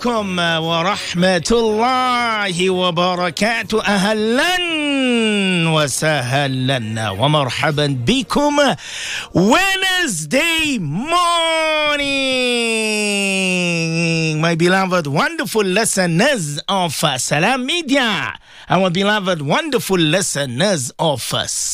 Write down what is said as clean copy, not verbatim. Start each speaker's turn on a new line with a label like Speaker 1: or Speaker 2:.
Speaker 1: عليكم ورحمة الله وبركاته. أهلا وسهلا ومرحبا بكم. Wednesday morning, my beloved wonderful listeners of Salam Media, our beloved wonderful listeners of